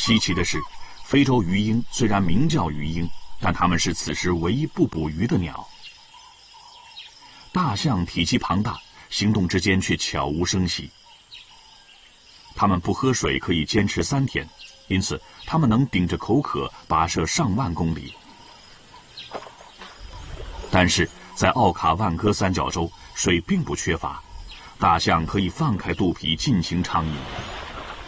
稀奇的是，非洲鱼鹰虽然名叫鱼鹰，但它们是此时唯一不捕鱼的鸟。大象体积庞大，行动之间却悄无声息。它们不喝水可以坚持3天，因此它们能顶着口渴跋涉上万公里。但是在奥卡万科三角洲，水并不缺乏，大象可以放开肚皮尽情畅饮。